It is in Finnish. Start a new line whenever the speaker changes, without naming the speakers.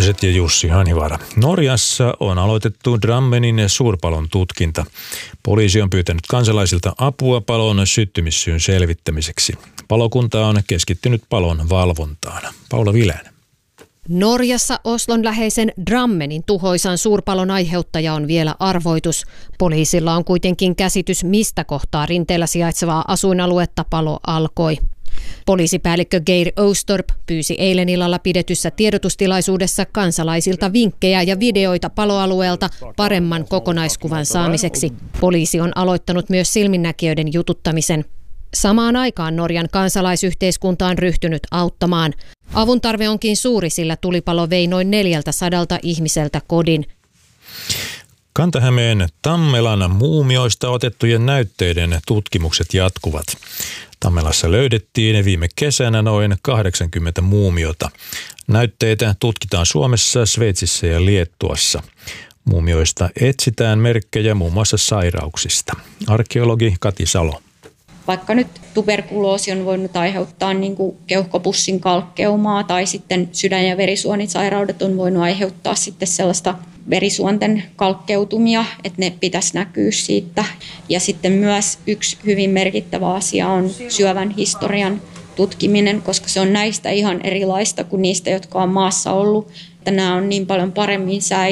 uutiset ja Jussi Hanivaara. Norjassa on aloitettu Drammenin suurpalon tutkinta. Poliisi on pyytänyt kansalaisilta apua palon syttymissyyn selvittämiseksi. Palokunta on keskittynyt palon valvontaan. Paula Vilänen.
Norjassa Oslon läheisen Drammenin tuhoisan suurpalon aiheuttaja on vielä arvoitus. Poliisilla on kuitenkin käsitys, mistä kohtaa rinteellä sijaitsevaa asuinaluetta palo alkoi. Poliisipäällikkö Geir Oustorp pyysi eilen illalla pidetyssä tiedotustilaisuudessa kansalaisilta vinkkejä ja videoita paloalueelta paremman kokonaiskuvan saamiseksi. Poliisi on aloittanut myös silminnäkijöiden jututtamisen. Samaan aikaan Norjan kansalaisyhteiskunta on ryhtynyt auttamaan. Avun tarve onkin suuri, sillä tulipalo vei noin 400 ihmiseltä kodin.
Kanta-Hämeen Tammelan muumioista otettujen näytteiden tutkimukset jatkuvat. Tammelassa löydettiin viime kesänä noin 80 muumiota. Näytteitä tutkitaan Suomessa, Sveitsissä ja Liettuassa. Muumioista etsitään merkkejä muun muassa sairauksista. Arkeologi Kati Salo.
Vaikka nyt tuberkuloosi on voinut aiheuttaa niin kuin keuhkopussin kalkkeumaa tai sitten sydän- ja verisuonisairaudet on voinut aiheuttaa sitten sellaista verisuonten kalkkeutumia, että ne pitäisi näkyä siitä. Ja sitten myös yksi hyvin merkittävä asia on syövän historian tutkiminen, koska se on näistä ihan erilaista kuin niistä, jotka on maassa ollut. Että nämä on niin paljon paremmin säilynyt.